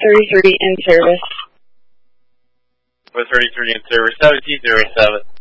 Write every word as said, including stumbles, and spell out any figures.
thirty-three in service. four thirty-three in service, seventeen zero seven.